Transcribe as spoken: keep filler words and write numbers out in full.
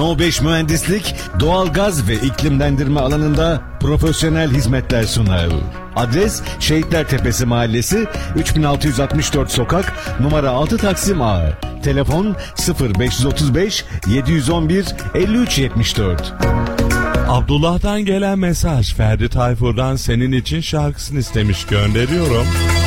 No beş Mühendislik, doğalgaz ve iklimlendirme alanında profesyonel hizmetler sunar. Adres Şehitlertepesi Mahallesi, üç bin altı yüz altmış dört Sokak, numara altı Taksim A. Telefon sıfır beş otuz beş yedi on bir elli üç yetmiş dört. Abdullah'tan gelen mesaj. Ferdi Tayfur'dan Senin için şarkısını istemiş, gönderiyorum.